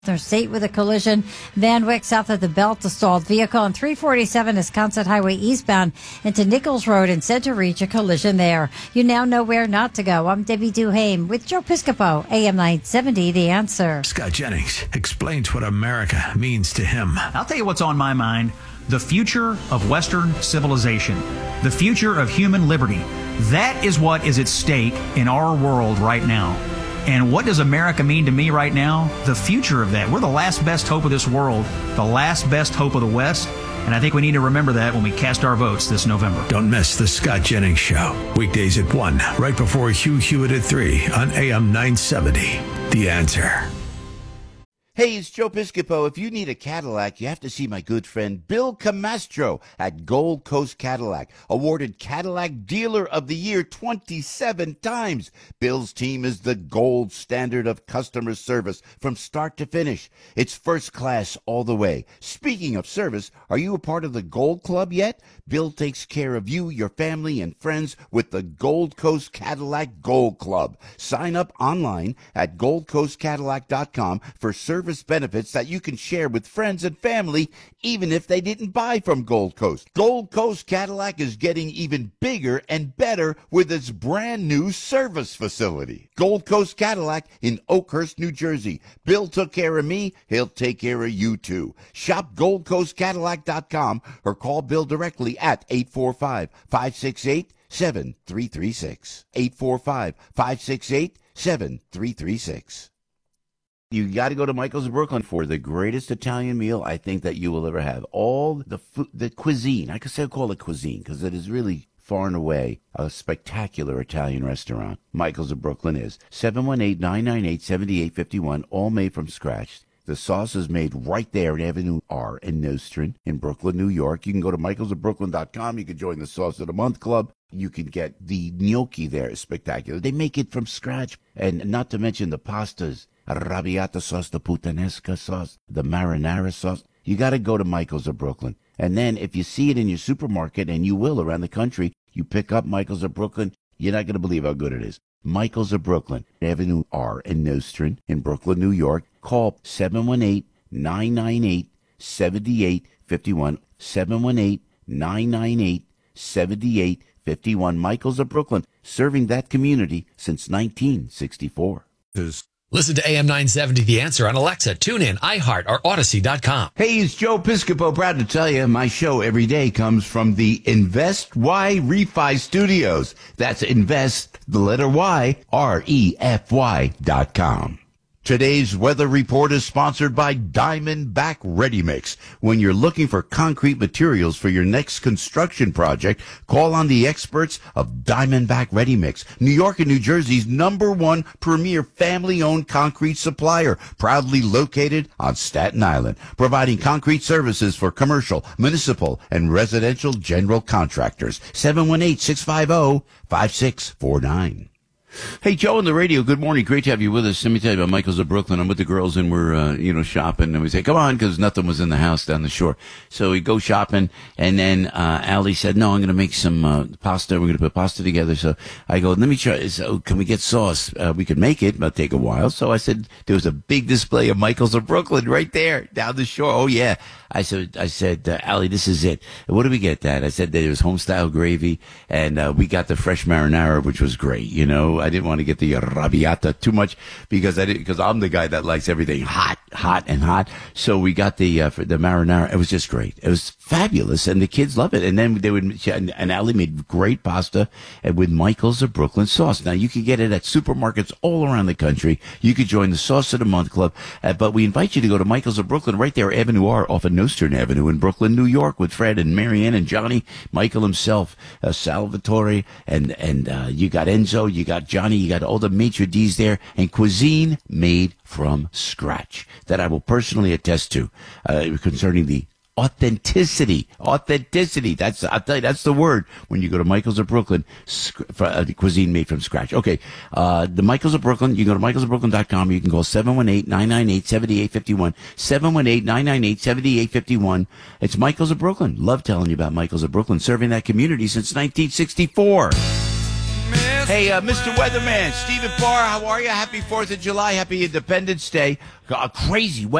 State with a collision. Van Wyck south of the Belt, a stalled vehicle, and 347 Wisconsin Highway eastbound into Nichols Road and said to reach a collision there. You now know where not to go. I'm Debbie Duhame with Joe Piscopo, AM 970, The Answer. Scott Jennings explains what America means to him. I'll tell you what's on my mind. The future of Western civilization. The future of human liberty. That is what is at stake in our world right now. And what does America mean to me right now? The future of that. We're the last best hope of this world, the last best hope of the West, and I think we need to remember that when we cast our votes this November. Don't miss the Scott Jennings Show. Weekdays at 1, right before Hugh Hewitt at 3 on AM 970. The Answer. Hey, it's Joe Piscopo. If you need a Cadillac, you have to see my good friend Bill Camastro at Gold Coast Cadillac, awarded Cadillac Dealer of the Year 27 times. Bill's team is the gold standard of customer service from start to finish. It's first class all the way. Speaking of service, are you a part of the Gold Club yet? Bill takes care of you, your family, and friends with the Gold Coast Cadillac Gold Club. Sign up online at goldcoastcadillac.com for service benefits that you can share with friends and family, even if they didn't buy from Gold Coast. Gold Coast Cadillac is getting even bigger and better with its brand new service facility. Gold Coast Cadillac in Oakhurst, New Jersey. Bill took care of me. He'll take care of you too. Shop goldcoastcadillac.com or call Bill directly at 845-568-7336. 845-568-7336. You got to go to Michael's of Brooklyn for the greatest Italian meal I think that you will ever have. All the food, the cuisine, I could say call it cuisine because it is really far and away a spectacular Italian restaurant. Michael's of Brooklyn is 718-998-7851, all made from scratch. The sauce is made right there in Avenue R in Nostrand in Brooklyn, New York. You can go to michaelsofbrooklyn.com. You can join the Sauce of the Month Club. You can get the gnocchi there. It's spectacular. They make it from scratch. And not to mention the pastas. Arrabbiata sauce, the puttanesca sauce, the marinara sauce. You got to go to Michael's of Brooklyn. And then if you see it in your supermarket, and you will around the country, you pick up Michael's of Brooklyn, you're not going to believe how good it is. Michael's of Brooklyn, Avenue R in Nostrand in Brooklyn, New York. Call 718-998-7851. 718-998-7851. Michael's of Brooklyn, serving that community since 1964. Listen to AM 970 The Answer on Alexa, TuneIn, iHeart, or Odyssey.com. Hey, it's Joe Piscopo. Proud to tell you my show every day comes from the Invest Y Refi Studios. That's Invest, the letter Y, REFY.com. Today's weather report is sponsored by Diamondback Ready Mix. When you're looking for concrete materials for your next construction project, call on the experts of Diamondback Ready Mix, New York and New Jersey's #1 premier family-owned concrete supplier, proudly located on Staten Island, providing concrete services for commercial, municipal, and residential general contractors. 718-650-5649. Hey, Joe on the radio, good morning. Great to have you with us. Let me tell you about Michael's of Brooklyn. I'm with the girls and we're, shopping. And we say, come on, because nothing was in the house down the shore. So we go shopping. And then Allie said, no, I'm going to make some pasta. We're going to put pasta together. So I go, let me try. So can we get sauce? We could make it, but it'll take a while. So I said, there was a big display of Michael's of Brooklyn right there down the shore. Oh, yeah. I said, Allie, this is it. What did we get, Dad? I said there was home-style gravy, and we got the fresh marinara, which was great, I didn't want to get the arrabbiata too much because I'm the guy that likes everything hot. So we got the marinara. It was just great. It was fabulous, and the kids love it. And then and Allie made great pasta and with Michael's of Brooklyn sauce. Now you can get it at supermarkets all around the country. You could join the Sauce of the Month Club, but we invite you to go to Michael's of Brooklyn right there, Avenue R, off of Nostrand Avenue in Brooklyn, New York, with Fred and Marianne and Johnny, Michael himself, Salvatore, and you got Enzo, you got Johnny, you got all the maitre d's there, and cuisine made from scratch that I will personally attest to concerning the authenticity. I'll tell you, that's the word when you go to Michael's of Brooklyn, cuisine made from scratch. Okay, the Michael's of Brooklyn, you can go to michaelsofbrooklyn.com. You can call 718-998-7851, 718-998-7851. It's Michael's of Brooklyn. Love telling you about Michael's of Brooklyn, serving that community since 1964. Hey, Mr. Weatherman, Stephen Parr, how are you? Happy 4th of July. Happy Independence Day. Crazy